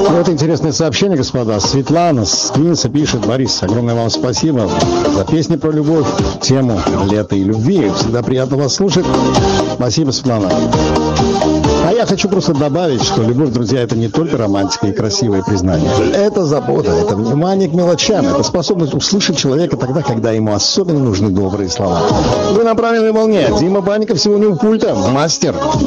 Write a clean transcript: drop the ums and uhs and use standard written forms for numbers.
Вот интересное сообщение, господа. Светлана с Квинса пишет: Борис, огромное вам спасибо за песни про любовь, тему лета и любви. Всегда приятно вас слушать. Спасибо, Светлана. А я хочу просто добавить, что любовь, друзья, это не только романтика и красивые признания. Это забота, это внимание к мелочам, это способность услышать человека тогда, когда ему особенно нужны добрые слова. Вы на правильной волне. Дима Банников сегодня у пульта. Мастер.